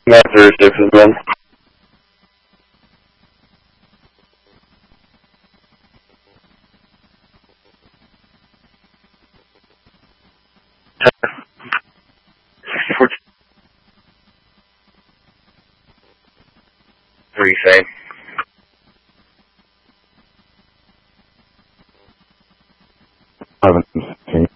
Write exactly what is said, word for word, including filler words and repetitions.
Master six is one. sixty-four. What are you saying? I haven't seen